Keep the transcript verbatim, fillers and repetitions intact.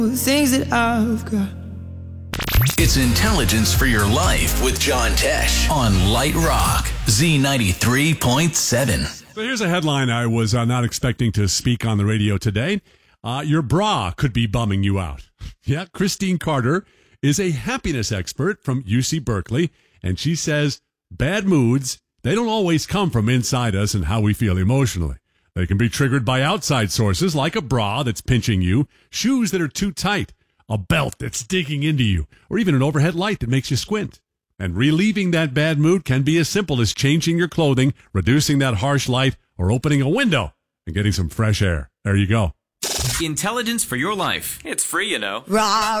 things that I've got. It's Intelligence for Your Life with John Tesh on Light Rock, Z ninety-three point seven. So here's a headline I was uh, not expecting to speak on the radio today. Uh, your bra could be bumming you out. Yeah, Christine Carter is a happiness expert from U C Berkeley, and she says bad moods, they don't always come from inside us and how we feel emotionally. They can be triggered by outside sources like a bra that's pinching you, shoes that are too tight, a belt that's digging into you, or even an overhead light that makes you squint. And relieving that bad mood can be as simple as changing your clothing, reducing that harsh light, or opening a window and getting some fresh air. There you go. Intelligence for Your Life. It's free, you know. Rah,